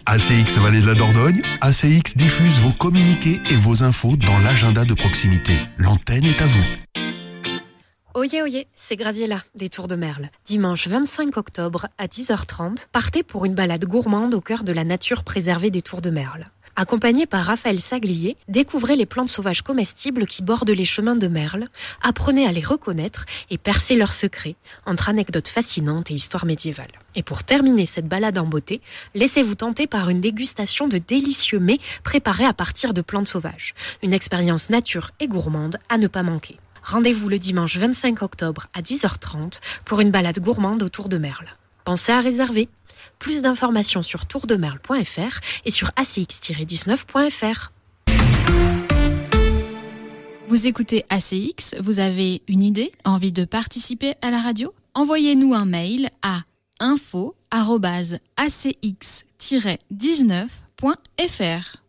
ACX Vallée de la Dordogne, ACX diffuse vos communiqués et vos infos dans l'agenda de proximité. L'antenne est à vous. Oyez, oyez, c'est Graziella, des Tours de Merle. Dimanche 25 octobre à 10h30, partez pour une balade gourmande au cœur de la nature préservée des Tours de Merle. Accompagné par Raphaël Saglier, découvrez les plantes sauvages comestibles qui bordent les chemins de Merle, apprenez à les reconnaître et percez leurs secrets, entre anecdotes fascinantes et histoires médiévales. Et pour terminer cette balade en beauté, laissez-vous tenter par une dégustation de délicieux mets préparés à partir de plantes sauvages. Une expérience nature et gourmande à ne pas manquer. Rendez-vous le dimanche 25 octobre à 10h30 pour une balade gourmande au Tour de Merle. Pensez à réserver. Plus d'informations sur tourdemerle.fr et sur acx-19.fr. Vous écoutez ACX, vous avez une idée, envie de participer à la radio ? Envoyez-nous un mail à info@acx-19.fr.